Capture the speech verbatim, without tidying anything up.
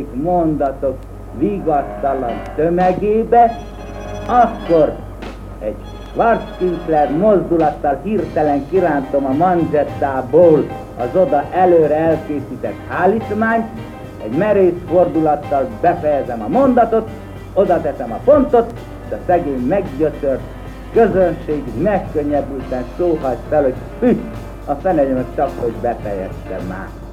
szék mondatok vigasztalan tömegébe, akkor egy Schwarzkünstler mozdulattal hirtelen kirántom a manzsettából az oda előre elkészített hálítmányt, egy merész fordulattal befejezem a mondatot, oda teszem a pontot, és a szegény meggyötört közönség megkönnyebbülten sóhajt fel, hogy hű, a fenegyemet csak, hogy befejeztem már.